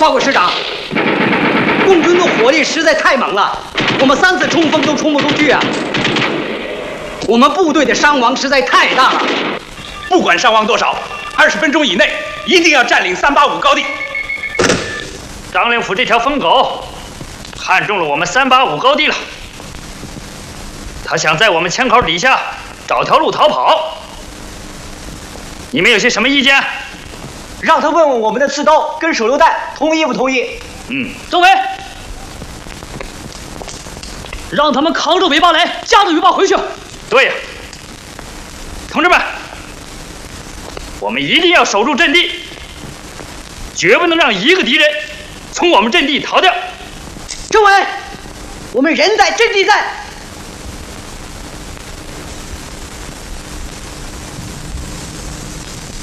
花果师长，共军的火力实在太猛了，我们3次冲锋都冲不出去啊！我们部队的伤亡实在太大了。 不管伤亡多少，20分钟以内一定要占领385高地。 张灵甫这条疯狗看中了我们385高地了，他想在我们枪口底下找条路逃跑。你们有些什么意见？ 让他问问我们的刺刀跟手榴弹同意不同意？ 政委，让他们扛着尾巴来，夹着尾巴回去。 对呀，同志们，我们一定要守住阵地，绝不能让一个敌人从我们阵地逃掉。 政委，我们人在阵地在。